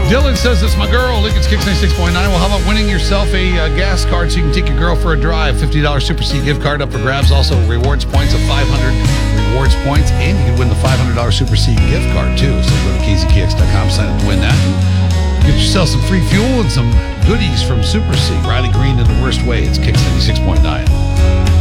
Dylan says it's my girl. Lincoln's Kicks 96.9. Well, how about winning yourself a gas card so you can take your girl for a drive? $50 Super C gift card up for grabs. Also, rewards points of 500 rewards points. And you can win the $500 Super C gift card, too. So go to KZKX.com, sign up to win that. And get yourself some free fuel and some goodies from Super C. Riley Green in the worst way. It's Kicks 96.9.